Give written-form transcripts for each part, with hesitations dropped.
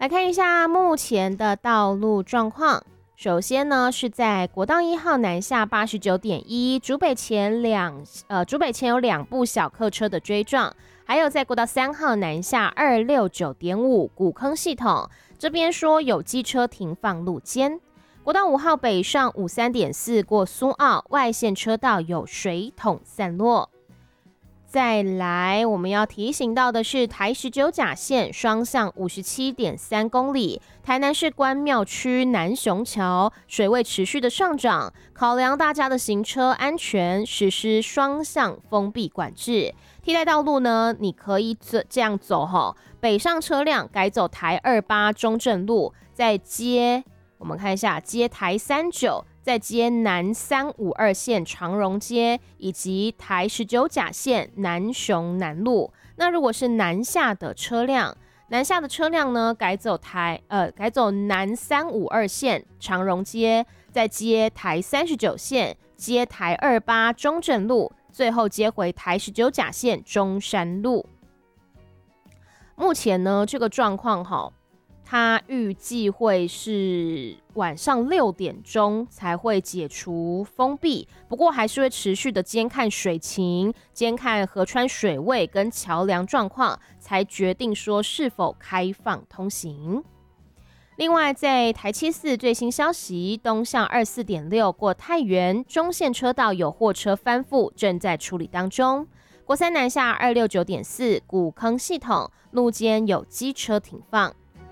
来看一下目前的道路状况。首先呢，是在国道1号南下89.1，竹北前有2部小客车的追撞，还有在国道3号南下269.5古坑系统，这边说有机车停放路肩。国道5号北上53.4过苏澳外线车道有水桶散落。再来，我们要提醒到的是台19甲线双向57.3公里，台南市关庙区南雄桥水位持续的上涨，考量大家的行车安全，实施双向封闭管制。替代道路呢，你可以这样走北上车辆改走台28中正路，再接我们看一下接台39。再接南352线长荣街以及台19甲线南雄南路。那如果是南下的车辆呢，改走南352线长荣街，再接台39线，接台28中正路，最后接回台19甲线中山路。目前呢，这个状况它预计会是晚上6点钟才会解除封闭，不过还是会持续的监看水情，监看河川水位跟桥梁状况，才决定说是否开放通行。另外，在台74最新消息，东向24.6过太原中线车道有货车翻覆，正在处理当中。国三南下269.4古坑系统路肩有机车停放。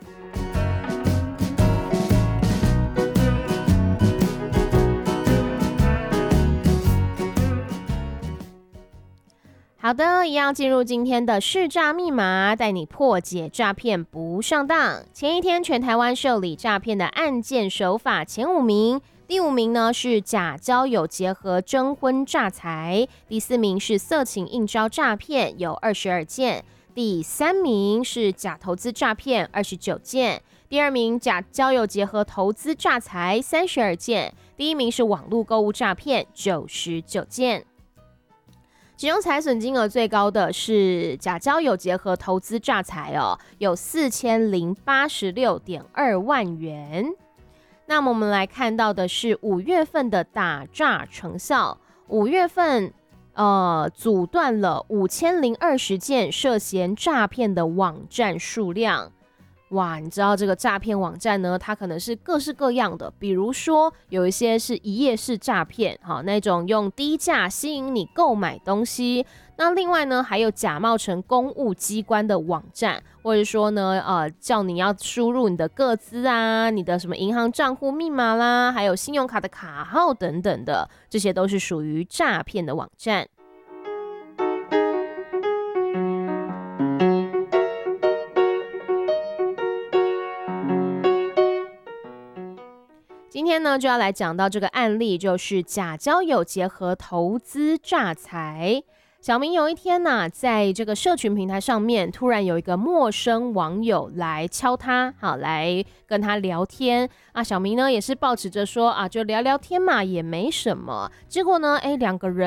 好的，一样进入今天的市诈密码，带你破解诈骗不上当。前一天全台湾受理诈骗的案件手法前5名，第5名呢是假交友结合征婚诈财，第4名是色情应招诈骗，有22件，第3名是假投资诈骗29件，第2名假交友结合投资诈财32件，第1名是网络购物诈骗99件。其中财损金额最高的是假交友结合投资诈财有4086.2万元。那么我们来看到的是5月份的打诈成效，5月份阻断了5020件涉嫌诈骗的网站数量。哇，你知道这个诈骗网站呢，它可能是各式各样的，比如说有一些是一页式诈骗，那种用低价吸引你购买东西。那另外呢，还有假冒成公务机关的网站，或者说呢，叫你要输入你的个资啊，你的什么银行账户密码啦，还有信用卡的卡号等等的，这些都是属于诈骗的网站。今天呢，就要来讲到这个案例，就是假交友结合投资诈财。小明有一天呢，在这个社群平台上面，突然有一个陌生网友来敲他，来跟他聊天啊。小明呢也是抱持着说就聊聊天嘛，也没什么。结果呢，2个人